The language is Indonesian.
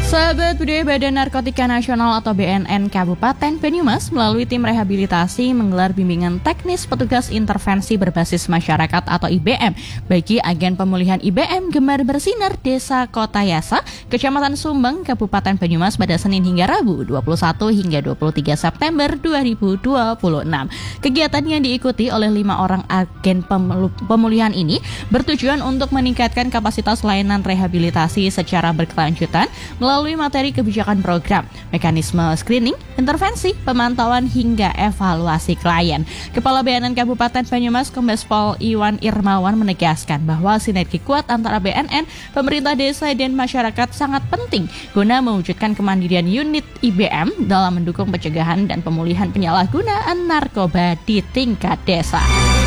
Sahabat budaya Badan Narkotika Nasional atau BNN Kabupaten Banyumas melalui tim rehabilitasi menggelar bimbingan teknis petugas intervensi berbasis masyarakat atau IBM bagi agen pemulihan IBM Gemar Bersinar Desa Kotayasa, Kecamatan Sumbang, Kabupaten Banyumas pada Senin hingga Rabu 21 hingga 23 September 2026. Kegiatan yang diikuti oleh 5 orang agen pemulihan ini bertujuan untuk meningkatkan kapasitas layanan rehabilitasi secara berkelanjutan melalui materi kebijakan program, mekanisme screening, intervensi, pemantauan hingga evaluasi klien. Kepala BNN Kabupaten Banyumas Kombes Pol Iwan Irmawan menegaskan bahwa sinergi kuat antara BNN, pemerintah desa dan masyarakat sangat penting guna mewujudkan kemandirian unit IBM dalam mendukung pencegahan dan pemulihan penyalahgunaan narkoba di tingkat desa.